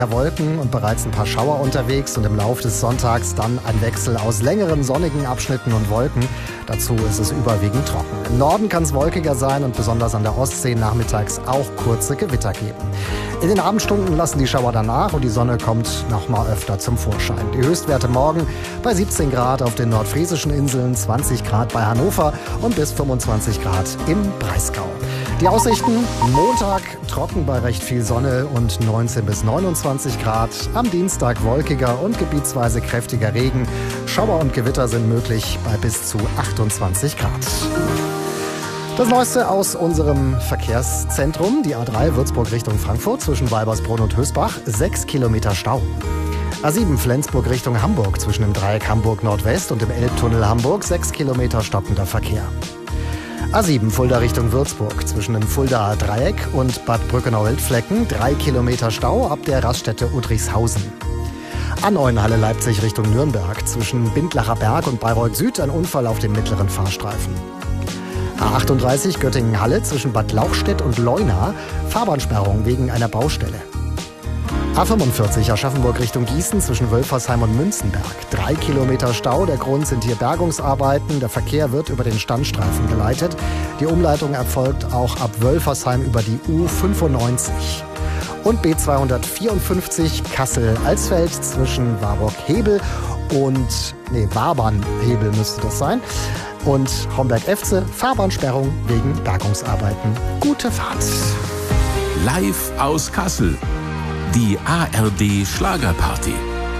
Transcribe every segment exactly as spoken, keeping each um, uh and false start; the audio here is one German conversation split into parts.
Wolken und bereits ein paar Schauer unterwegs und im Laufe des Sonntags dann ein Wechsel aus längeren sonnigen Abschnitten und Wolken. Dazu ist es überwiegend trocken. Im Norden kann es wolkiger sein und besonders an der Ostsee nachmittags auch kurze Gewitter geben. In den Abendstunden lassen die Schauer danach und die Sonne kommt noch mal öfter zum Vorschein. Die Höchstwerte morgen bei siebzehn Grad auf den nordfriesischen Inseln, zwanzig Grad bei Hannover und bis fünfundzwanzig Grad im Breisgau. Die Aussichten: Montag trocken bei recht viel Sonne und neunzehn bis neunundzwanzig Grad. Am Dienstag wolkiger und gebietsweise kräftiger Regen. Schauer und Gewitter sind möglich bei bis zu achtundzwanzig Grad. Das Neueste aus unserem Verkehrszentrum, die A drei Würzburg Richtung Frankfurt zwischen Weibersbrunn und Hösbach, sechs Kilometer Stau. A sieben Flensburg Richtung Hamburg zwischen dem Dreieck Hamburg Nordwest und dem Elbtunnel Hamburg, sechs Kilometer stockender Verkehr. A sieben Fulda Richtung Würzburg zwischen dem Fuldaer Dreieck und Bad Brückenau-Wildflecken, drei Kilometer Stau ab der Raststätte Udrichshausen. A neun Halle Leipzig Richtung Nürnberg zwischen Bindlacher Berg und Bayreuth Süd ein Unfall auf dem mittleren Fahrstreifen. A achtunddreißig Göttingen-Halle zwischen Bad Lauchstädt und Leuna, Fahrbahnsperrung wegen einer Baustelle. A fünfundvierzig Aschaffenburg Richtung Gießen zwischen Wölfersheim und Münzenberg. Drei Kilometer Stau, der Grund sind hier Bergungsarbeiten. Der Verkehr wird über den Standstreifen geleitet. Die Umleitung erfolgt auch ab Wölfersheim über die U fünfundneunzig. Und B zweihundertvierundfünfzig Kassel-Alsfeld zwischen Warburg-Hebel und, nee, Wabern-Hebel müsste das sein. Und Homberg-Efze, Fahrbahnsperrung wegen Bergungsarbeiten. Gute Fahrt. Live aus Kassel. Die A R D Schlagerparty.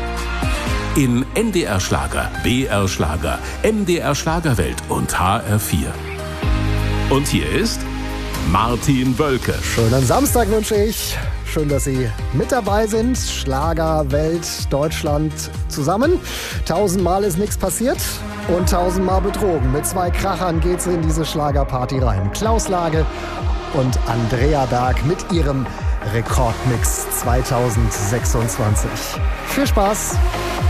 In N D R Schlager, B R Schlager, M D R Schlagerwelt und H R vier. Und hier ist Martin Wölke. Schönen Samstag wünsche ich. Schön, dass Sie mit dabei sind. Schlagerwelt Deutschland zusammen. Tausendmal ist nichts passiert und tausendmal betrogen. Mit zwei Krachern geht's in diese Schlagerparty rein. Klaus Lage und Andrea Berg mit ihrem Rekordmix zweitausendsechsundzwanzig. Viel Spaß!